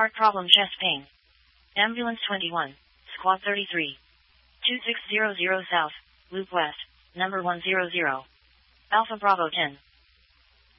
Heart problem, chest pain. Ambulance 21, Squad 33. 2600 South, Loop West, number 100. Alpha Bravo 10.